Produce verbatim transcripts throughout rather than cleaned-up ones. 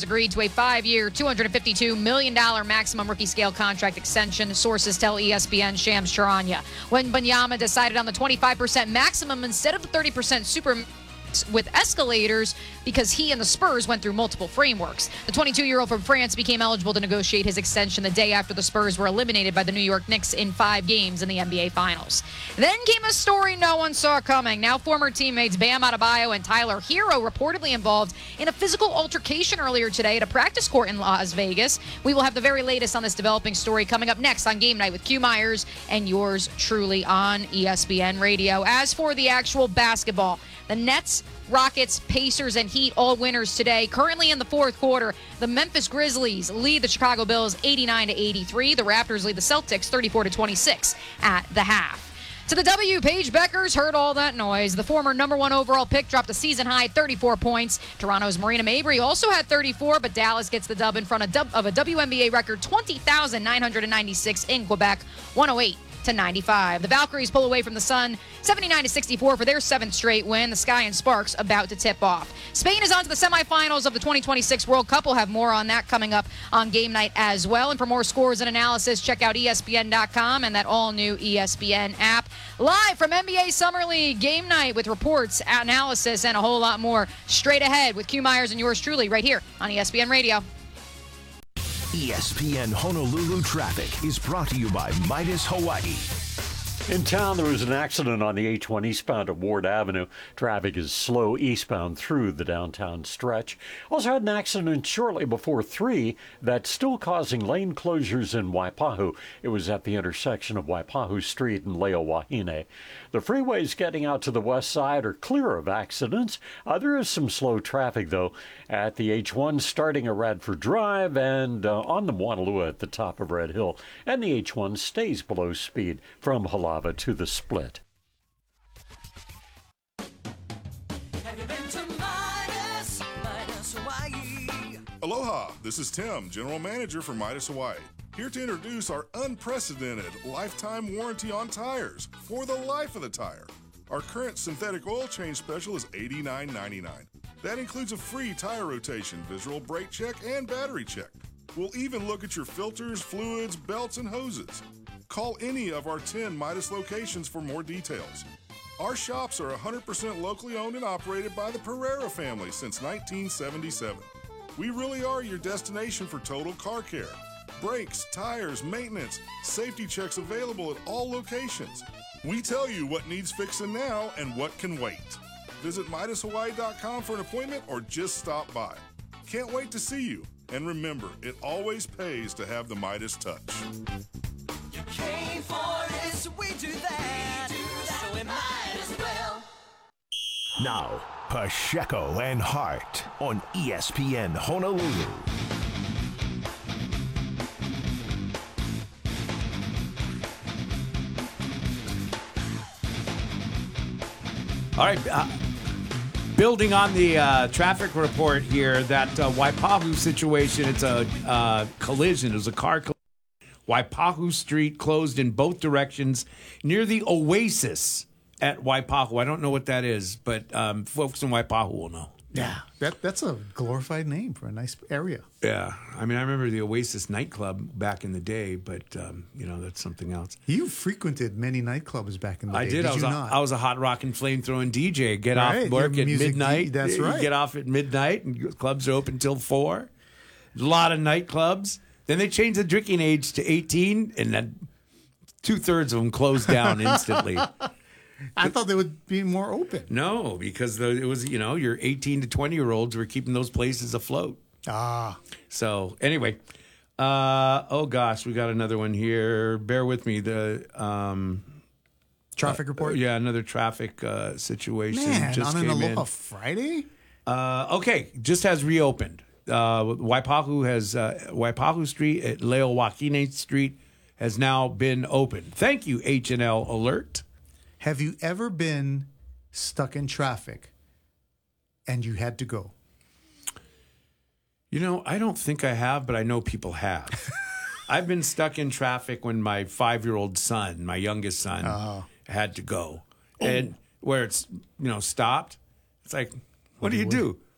has agreed to a five-year, two hundred fifty-two million dollars maximum rookie scale contract extension, sources tell E S P N Shams Charania. When Wembanyama decided on the twenty-five percent maximum instead of the thirty percent super with escalators because he and the Spurs went through multiple frameworks. The twenty-two-year-old from France became eligible to negotiate his extension the day after the Spurs were eliminated by the New York Knicks in five games in the N B A Finals. Then came a story no one saw coming. Now former teammates Bam Adebayo and Tyler Hero reportedly involved in a physical altercation earlier today at a practice court in Las Vegas. We will have the very latest on this developing story coming up next on Game Night with Q Myers and yours truly on E S P N Radio. As for the actual basketball, the Nets, Rockets, Pacers, and Heat all winners today. Currently in the fourth quarter, the Memphis Grizzlies lead the Chicago Bulls eighty-nine to eighty-three. The Raptors lead the Celtics thirty-four to twenty-six at the half. To the W, Paige Beckers heard all that noise. The former number one overall pick dropped a season-high thirty-four points. Toronto's Marina Mabrey also had thirty-four, but Dallas gets the dub in front of, of a W N B A record twenty thousand nine hundred ninety-six in Quebec, one oh eight to ninety-five. The Valkyries pull away from the Sun, seventy-nine to sixty-four for their seventh straight win. The Sky and Sparks about to tip off. Spain is on to the semifinals of the twenty twenty-six World Cup. We'll have more on that coming up on Game Night as well. And for more scores and analysis, check out E S P N dot com and that all-new E S P N app. Live from N B A Summer League Game Night with reports, analysis, and a whole lot more. Straight ahead with Q Myers and yours truly right here on E S P N Radio. E S P N Honolulu Traffic is brought to you by Midas Hawaii. In town, there was an accident on the H one eastbound at Ward Avenue. Traffic is slow eastbound through the downtown stretch. Also had an accident shortly before three that's still causing lane closures in Waipahu. It was at the intersection of Waipahu Street and Leo Wahine. The freeways getting out to the west side are clear of accidents. Uh, there is some slow traffic, though, at the H one starting at Radford Drive and uh, on the Moanalua at the top of Red Hill. And the H one stays below speed from Halava to the Split. Have you been to Midas, Midas Hawaii? Aloha, this is Tim, General Manager for Midas Hawaii. Here to introduce our unprecedented lifetime warranty on tires for the life of the tire. Our current synthetic oil change special is eighty-nine ninety-nine. That includes a free tire rotation, visual brake check, and battery check. We'll even look at your filters, fluids, belts, and hoses. Call any of our ten Midas locations for more details. Our shops are one hundred percent locally owned and operated by the Pereira family since nineteen seventy-seven. We really are your destination for total car care. Brakes, tires, maintenance, safety checks available at all locations. We tell you what needs fixing now and what can wait. Visit Midas Hawaii dot com for an appointment or just stop by. Can't wait to see you. And remember, it always pays to have the Midas touch. You came for it, so we do that. We do that. So we might as well. Now, Pacheco and Hart on E S P N Honolulu. All right, uh, building on the uh, traffic report here, that uh, Waipahu situation, it's a uh, collision. It was a car collision. Waipahu Street closed in both directions near the Oasis at Waipahu. I don't know what that is, but um, folks in Waipahu will know. Yeah, that that's a glorified name for a nice area. Yeah, I mean, I remember the Oasis nightclub back in the day, but um, you know, that's something else. You frequented many nightclubs back in the I day. did. did I was you a, not? I was a hot rock and flame throwing D J. Get Right, off work your at music midnight. D- that's You right. Get off at midnight, and clubs are open till four. A lot of nightclubs. Then they changed the drinking age to eighteen, and then two thirds of them closed down instantly. I thought they would be more open. No, because the, it was, you know, your eighteen to twenty year olds were keeping those places afloat. Ah. So anyway, uh, oh gosh, we got another one here. Bear with me. The um, traffic uh, report. Yeah, another traffic uh, situation Man, just on an came Aloha in. Friday. Uh, okay, just has reopened. Uh, Waipahu has uh, Waipahu Street at Leo Wahine Street has now been opened. Thank you, H and L Alert. Have you ever been stuck in traffic and you had to go? You know, I don't think I have, but I know people have. I've been stuck in traffic when my five-year-old son, my youngest son, Oh. had to go. And where it's, you know, stopped, it's like, what do you do?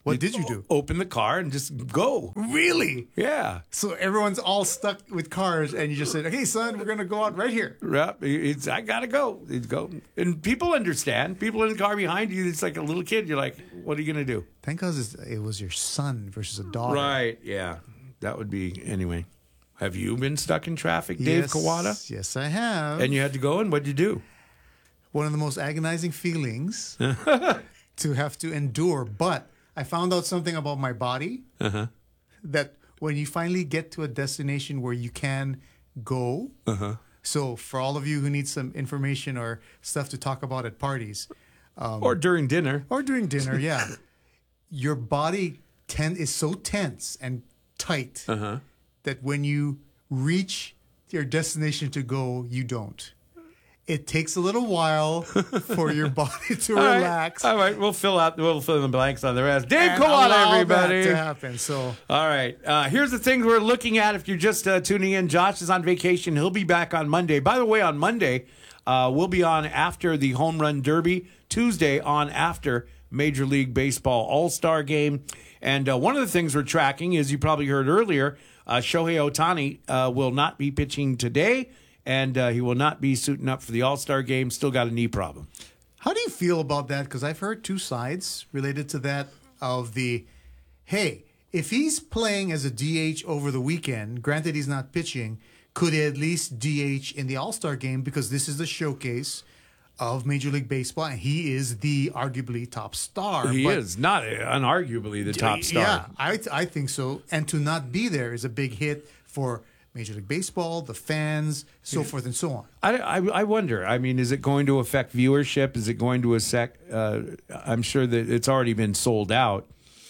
What did you do? Open the car and just go. Really? Yeah. So everyone's all stuck with cars, and you just said, "Hey, son, we're gonna go out right here." Yep, it's, I gotta go. It's go, and people understand. People in the car behind you. It's like a little kid. You're like, "What are you gonna do?" Thank God it was your son versus a daughter. Right? Yeah, that would be anyway. Have you been stuck in traffic, Dave Yes, Kawada? Yes, I have. And you had to go, and what'd you do? One of the most agonizing feelings to have to endure. But I found out something about my body Uh-huh. that when you finally get to a destination where you can go. Uh-huh. So for all of you who need some information or stuff to talk about at parties, Or during dinner. or during dinner, yeah, your body ten- is so tense and tight Uh-huh. that when you reach your destination to go, you don't. It takes a little while for your body to All right. relax. All right, we'll fill out. We'll fill in the blanks on the rest. Dave and Kawada, allow everybody. that to happen. So All right. Uh, here's the things we're looking at. If you're just uh, tuning in, Josh is on vacation. He'll be back on Monday. By the way, on Monday, uh, we'll be on after the Home Run Derby. Tuesday on after Major League Baseball All-Star Game. And uh, one of the things we're tracking is, you probably heard earlier, uh, Shohei Ohtani uh, will not be pitching today, and uh, he will not be suiting up for the All-Star Game. Still got a knee problem. how do you feel about that? Because I've heard two sides related to that of the, hey, if he's playing as a D H over the weekend, granted he's not pitching, could he at least D H in the All-Star Game because this is the showcase of Major League Baseball, and he is the arguably top star. He But- is not uh, unarguably the top star. Yeah, I, I think so. And to not be there is a big hit for Major League Baseball, the fans, so forth and so on. I, I, I wonder. I mean, is it going to affect viewership? Is it going to affect? Uh, I'm sure that it's already been sold out.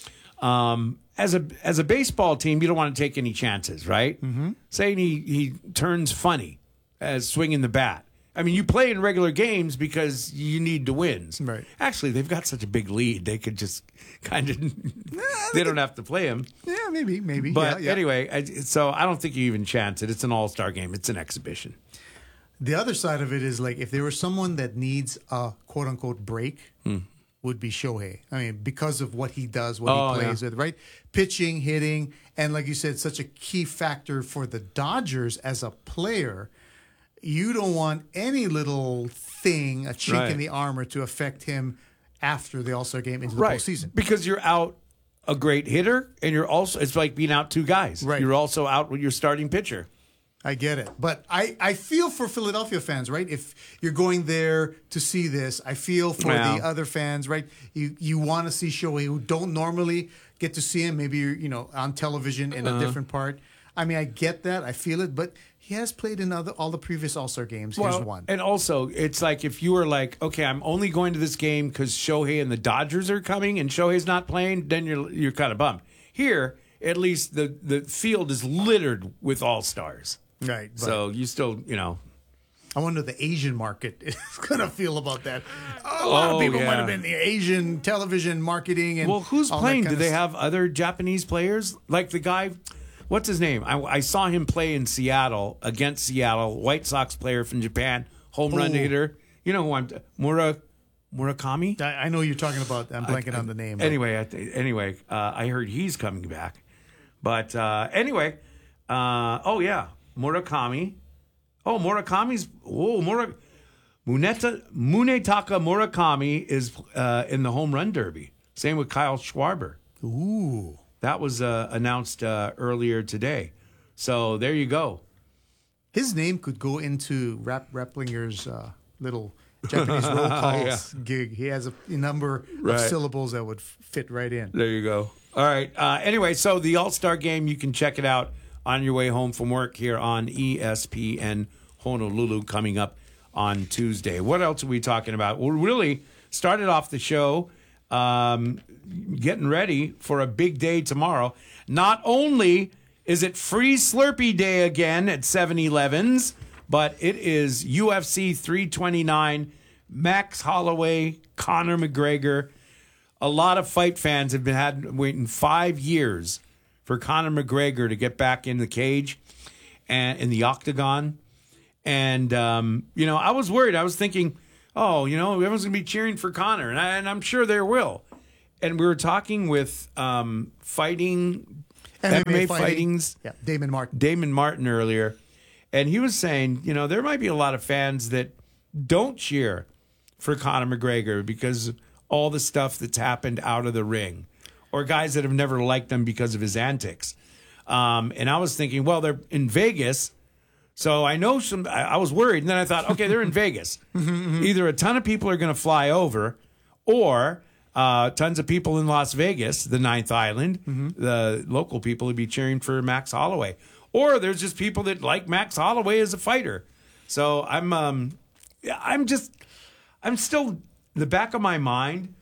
Um, as a as a baseball team, you don't want to take any chances, right? Mm-hmm. Saying he he turns funny as swinging the bat. I mean, you play in regular games because you need to win. Right. Actually, they've got such a big lead; they could just kind of. They don't have to play him. Yeah, maybe, maybe. But yeah, yeah. anyway, I, so I don't think you even chance it. It's an all-star game. It's an exhibition. The other side of it is like if there was someone that needs a quote unquote break, would be Shohei. I mean, because of what he does, what Oh, he plays yeah. with, right? Pitching, hitting, and like you said, such a key factor for the Dodgers as a player. You don't want any little thing, a chink Right. in the armor, to affect him after the All Star game into the Right. postseason. Because you're out a great hitter, and you're also, it's like being out two guys. Right. You're also out with your starting pitcher. I get it. But I, I feel for Philadelphia fans, right? If you're going there to see this, I feel for Well. the other fans, right? You you want to see Shohei who don't normally get to see him, maybe you're, you know, on television in Uh-huh. a different part. I mean, I get that. I feel it. But he has played in other, all the previous All-Star games. Here's one. And also, it's like if you were like, okay, I'm only going to this game because Shohei and the Dodgers are coming and Shohei's not playing, then you're you're kind of bummed. Here, at least the, the field is littered with all-stars. Right. But So you still, you know. I wonder the Asian market is going to feel about that. A lot Oh, of people yeah. might have been the Asian television marketing. And Well, who's all that playing? kind Do of they stuff. have other Japanese players? Like the guy, what's his name? I, I saw him play in Seattle against Seattle, White Sox player from Japan, home run Oh. hitter. You know who I'm, Mura, Murakami? I, I know you're talking about. I'm blanking on the name. but- Anyway, I th- anyway, uh, I heard he's coming back. But uh, anyway, uh, oh yeah, Murakami. Oh, Murakami's. Oh, Mura, Muneta, Munetaka Murakami is uh, in the home run derby. Same with Kyle Schwarber. Ooh. That was uh, announced uh, earlier today. So there you go. His name could go into Rap Rapplinger's uh, little Japanese roll calls gig. He has a, a number Right. of syllables that would f- fit right in. There you go. All right. Uh, anyway, so the All-Star Game, you can check it out on your way home from work here on E S P N Honolulu coming up on Tuesday. What else are we talking about? We really started off the show um, getting ready for a big day tomorrow. Not only is it free Slurpee Day again at seven elevens, but it is U F C three twenty-nine, Max Holloway, Conor McGregor. A lot of fight fans have been had waiting five years for Conor McGregor to get back in the cage and in the octagon. And, um, you know, I was worried. I was thinking, oh, you know, everyone's going to be cheering for Conor, and, I, and I'm sure there will. and we were talking with um, fighting M M A M M A fighting. fighting's Yeah, Damon Martin. Damon Martin earlier, and he was saying, you know, there might be a lot of fans that don't cheer for Conor McGregor because of all the stuff that's happened out of the ring, or guys that have never liked him because of his antics. Um, and I was thinking, well, they're in Vegas, so I know some. I, I was worried, and then I thought, okay, they're in Vegas. Either a ton of people are going to fly over, or uh, tons of people in Las Vegas, the Ninth Island, the local people would be cheering for Max Holloway, or there's just people that like Max Holloway as a fighter. So I'm, um, I'm just, I'm still in the back of my mind.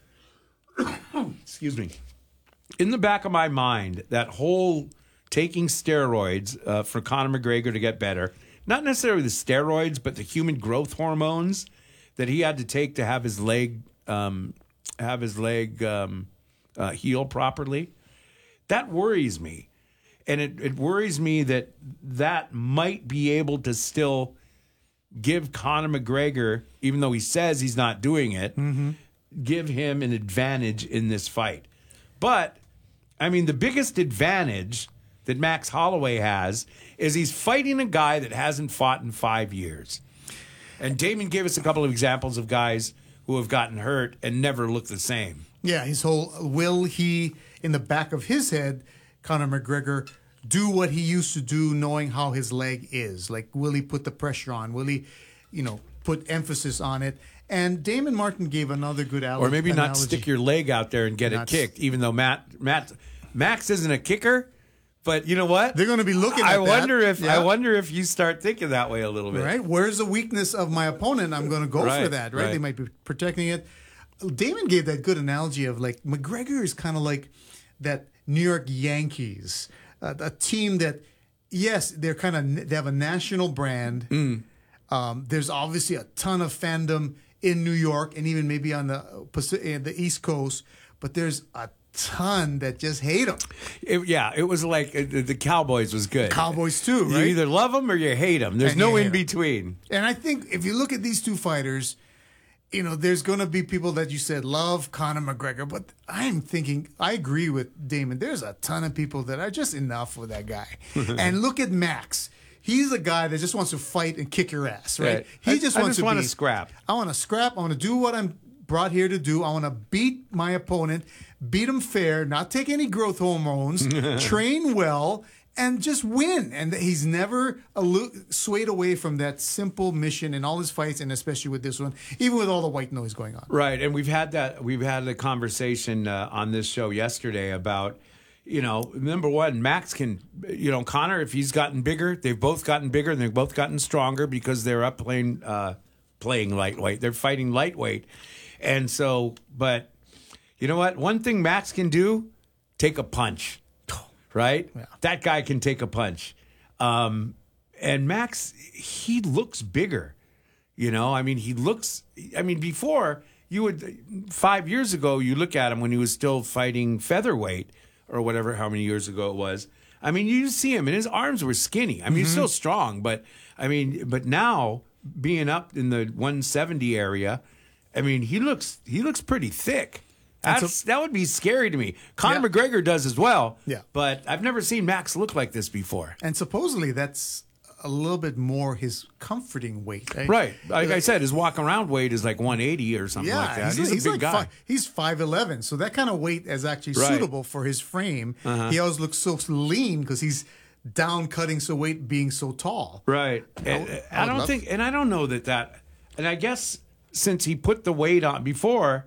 Excuse me. In the back of my mind, that whole taking steroids uh, for Conor McGregor to get better, not necessarily the steroids, but the human growth hormones that he had to take to have his leg um, have his leg um, uh, heal properly. That worries me. And it, it worries me that that might be able to still give Conor McGregor, even though he says he's not doing it, give him an advantage in this fight. But, I mean, the biggest advantage that Max Holloway has is he's fighting a guy that hasn't fought in five years. And Damon gave us a couple of examples of guys who have gotten hurt and never look the same. Yeah, his whole will he, in the back of his head, Conor McGregor, do what he used to do knowing how his leg is? Like, will he put the pressure on? Will he, you know, put emphasis on it? And Damon Martin gave another good al- Or maybe analogy. not stick your leg out there and get Not it kicked, even though Matt, Matt, Max isn't a kicker. But you know what? They're going to be looking at I that. wonder if Yeah. I wonder if you start thinking that way a little bit. Right? Where's the weakness of my opponent? I'm going to go for Right, that, right? right. They might be protecting it. Damon gave that good analogy of like McGregor is kind of like that New York Yankees, uh, a team that, yes, they're kind of they have a national brand. Mm. Um, there's obviously a ton of fandom in New York and even maybe on the Pacific, the East Coast, but there's a ton that just hate them. It, yeah, it was like uh, the the Cowboys was good. Cowboys too, You right? either love them or you hate them. There's And no you hate in 'em. between. And I think if you look at these two fighters, you know, there's going to be people that you said love Conor McGregor, but I'm thinking, I agree with Damon. There's a ton of people that are just enough with that guy. And look at Max. He's a guy that just wants to fight and kick your ass, right? Right. He I- just I wants just to wanna be- scrap. I want to scrap. I want to do what I'm brought here to do. I want to beat my opponent, beat him fair, not take any growth hormones, train well, and just win. And he's never allu- swayed away from that simple mission in all his fights, and especially with this one, even with all the white noise going on. Right, and we've had that. We've had a conversation uh, on this show yesterday about, you know, number one, Max can, you know, Conor, if he's gotten bigger, they've both gotten bigger and they've both gotten stronger because they're up playing, uh, playing lightweight. They're fighting lightweight, and so, but you know what? One thing Max can do, take a punch. Right? Yeah. That guy can take a punch. Um, and Max, he looks bigger. You know, I mean, he looks, I mean, before, you would, five years ago, you look at him when he was still fighting featherweight or whatever, how many years ago it was. I mean, you see him and his arms were skinny. I mean, he's still strong, but I mean, but now being up in the one seventy area, I mean, he looks, he looks pretty thick. That's, that would be scary to me. Conor Yeah. McGregor does as well. Yeah. But I've never seen Max look like this before. And supposedly that's a little bit more his comforting weight. Right. Like I said, his walk around weight is like one eighty or something Yeah, like that. he's, He's, a big like guy. Fi- he's five eleven, so that kind of weight is actually Right. suitable for his frame. He always looks so lean because he's down cutting so weight being so tall. Right. And, would- I, I would don't love- think, and I don't know that that, and I guess since he put the weight on before,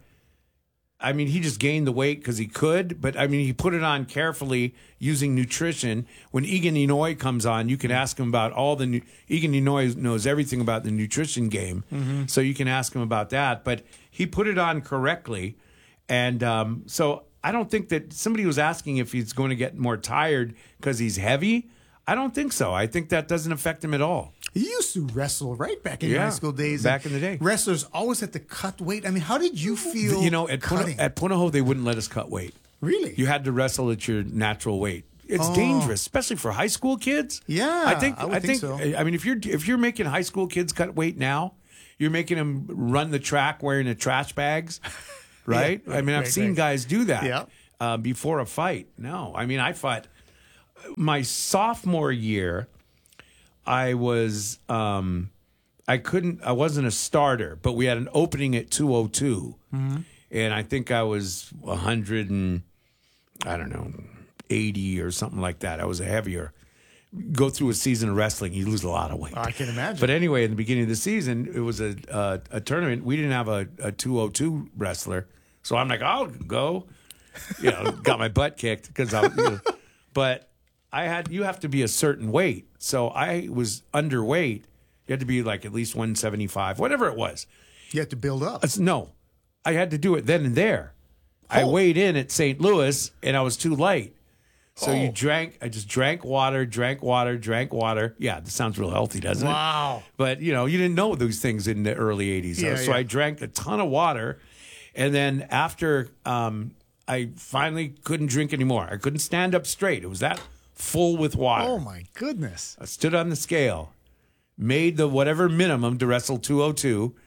I mean, he just gained the weight because he could, but I mean, he put it on carefully using nutrition. When Egan Inoue comes on, you can ask him about all the, nu- Egan Inoue knows everything about the nutrition game, so you can ask him about that, but he put it on correctly. And um, so I don't think that somebody was asking if he's going to get more tired because he's heavy. I don't think so. I think that doesn't affect him at all. He used to wrestle right back in your Yeah, high school days. back and in the day. wrestlers always had to cut weight. I mean, how did you feel? You know, at cutting? Punahou, at Punahou, they wouldn't let us cut weight. Really? You had to wrestle at your natural weight. It's Oh. dangerous, especially for high school kids. Yeah, I think. I would think so. I mean, if you're if you're making high school kids cut weight now, you're making them run the track wearing the trash bags. right? Yeah, I mean, I've right, seen right. guys do that Yeah. uh, before a fight. No, I mean, I fought my sophomore year. I was, um, I couldn't, I wasn't a starter, but we had an opening at two oh two. Mm-hmm. And I think I was one hundred and, I don't know, eighty or something like that. I was a heavier. Go through a season of wrestling, you lose a lot of weight. I can imagine. But anyway, in the beginning of the season, it was a uh, a tournament. We didn't have a, a two oh two wrestler, so I'm like, I'll go. You know, got my butt kicked because I. You know, but I had you have to be a certain weight, so I was underweight. You had to be like at least one seventy-five, whatever it was. You have to build up. I said, no, I had to do it then and there. I Oh. weighed in at Saint Louis, and I was too light. So you Oh. drank, I just drank water, drank water, drank water. Yeah, this sounds real healthy, doesn't it? Wow. But, you know, you didn't know those things in the early eighties. Yeah, so yeah. I drank a ton of water. And then after um, I finally couldn't drink anymore, I couldn't stand up straight. It was that full with water. Oh my goodness. I stood on the scale, made the whatever minimum to wrestle two oh two,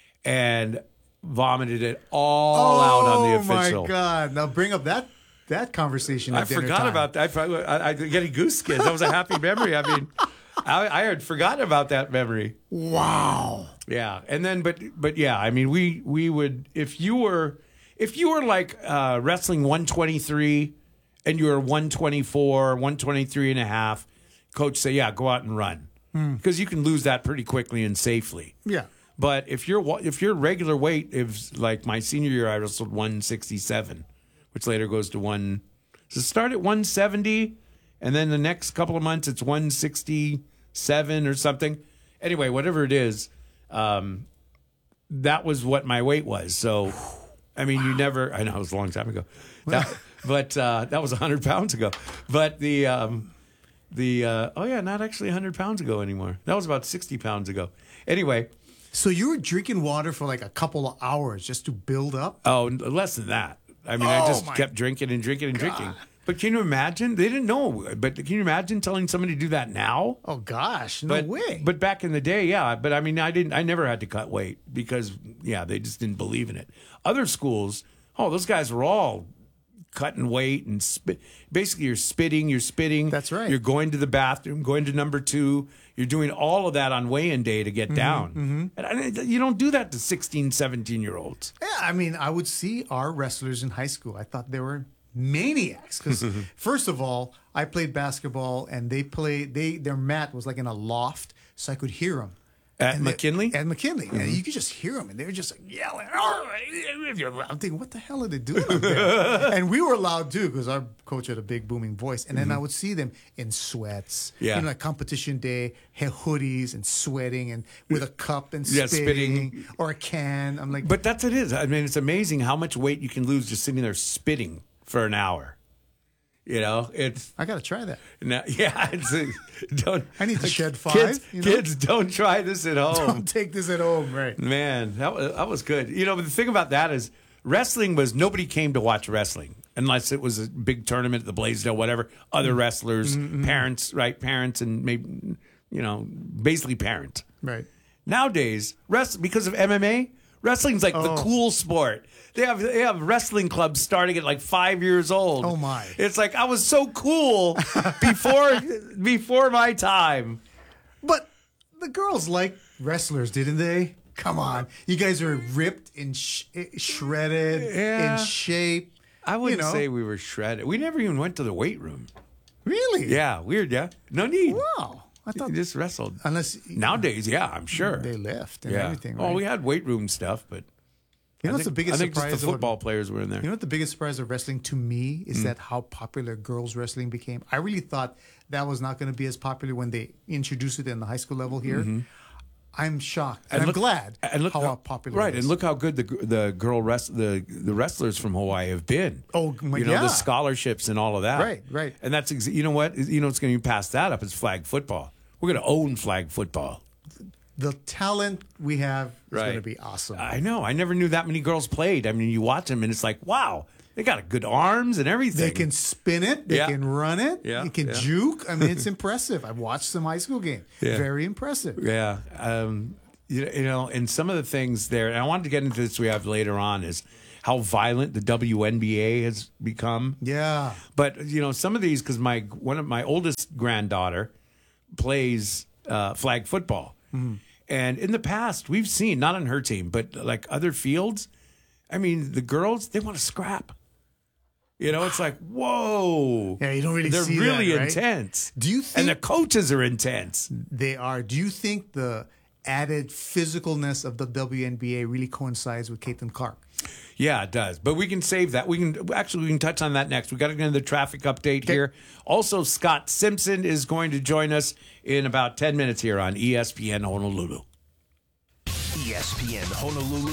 and vomited it all out on the official. Oh my God. Now bring up that that conversation at I dinner forgot time. about that. I, I, I getting goose skins. That was a happy memory. I mean, I, I had forgotten about that memory. Wow. Yeah, and then but but yeah, I mean, we we would if you were if you were like uh, wrestling one twenty-three and you were one twenty-four, one twenty-three and a half, coach say, yeah, go out and run because you can lose that pretty quickly and safely. Yeah. But if your if your regular weight is like my senior year, I wrestled one sixty-seven, which later goes to one. So start at one seventy, and then the next couple of months it's one sixty-seven or something. Anyway, whatever it is, um, that was what my weight was. So, I mean, you never. I know it was a long time ago, that, but uh, that was a hundred pounds ago. But the um, the uh, oh yeah, not actually a hundred pounds ago anymore. That was about sixty pounds ago. Anyway. So you were drinking water for like a couple of hours just to build up? Oh, less than that. I mean, I Oh, just my kept drinking and drinking and drinking. But can you imagine? They didn't know. But can you imagine telling somebody to do that now? Oh gosh, no But, way. But back in the day, yeah. But I mean, I didn't. I never had to cut weight because, yeah, they just didn't believe in it. Other schools, oh, those guys were all cutting weight and spit. Basically, you're spitting. You're spitting. That's right. You're going to the bathroom, going to number two. You're doing all of that on weigh-in day to get down. And I, you don't do that to sixteen, seventeen-year-olds. Yeah, I mean, I would see our wrestlers in high school. I thought they were maniacs because, first of all, I played basketball and they played. They their mat was like in a loft, so I could hear them At And they- McKinley? At McKinley, and you could just hear them, and they were just like yelling. I'm thinking, what the hell are they doing up there? And we were loud too because our coach had a big booming voice. And then I would see them in sweats, Yeah. you know, like competition day, had hoodies and sweating and with a cup and Yeah, spitting, spitting. or a can. I'm like, But that's it is. I mean, it's amazing how much weight you can lose just sitting there spitting for an hour. You know, it's I got to try that. no, yeah. It's a, don't. I need to shed five, Kids, you know? kids, don't try this at home. Don't take this at home, right? Man, that was that was good. You know, but the thing about that is, wrestling was nobody came to watch wrestling unless it was a big tournament at the Blaisdell, whatever. Other Mm-hmm. wrestlers, parents, right? Parents, and maybe you know, basically parents. Right. Nowadays, rest because of M M A, wrestling's like the Oh. cool sport. They have they have wrestling clubs starting at like five years old. Oh, my. It's like I was so cool before before my time. But the girls like wrestlers, didn't they? Come on. You guys are ripped and sh- shredded, Yeah. in shape. I wouldn't you know. say we were shredded. We never even went to the weight room. Really? Yeah, weird. Yeah, no need. Wow. I thought, You just wrestled. unless Nowadays, yeah, I'm sure. they left and yeah. everything, Oh, right? we had weight room stuff, but you know I what's the think, biggest I think surprise? just the of- football players were in there. You know what the biggest surprise of wrestling to me is Mm. that how popular girls wrestling became. I really thought that was not going to be as popular when they introduced it in the high school level here. I'm shocked, and, I'm look- glad and look how, popular. right, it is. and look how good the the girl rest the the wrestlers from Hawaii have been. Oh, my- you know yeah. the scholarships and all of that. Right, right. And that's ex- you know what you know what's going to pass that up is flag football. We're going to own flag football. the talent we have is Right. going to be awesome. I know. I never knew that many girls played. I mean, you watch them and it's like, wow, they got good arms and everything. They can spin it. They Yeah. can run it. Yeah, They can yeah. juke. I mean, it's impressive. I've watched some high school games. Yeah. Very impressive. Yeah. Um, you, you know, and some of the things there, and I wanted to get into this we have later on, is how violent the W N B A has become. Yeah. But you know, some of these, because my one of my oldest granddaughter plays uh, flag football, Mm-hmm. and in the past we've seen, not on her team, but like other fields. I mean, the girls, they want to scrap. You know, it's like, whoa. Yeah, you don't really They're see really that, right? intense. Do you And think the coaches are intense. they are? Do you think the added physicalness of the W N B A really coincides with Caitlin Clark? Yeah, it does. But we can save that. We can actually we can touch on that next. We got to get into the traffic update here. Also, Scott Simpson is going to join us in about ten minutes here on E S P N Honolulu. E S P N Honolulu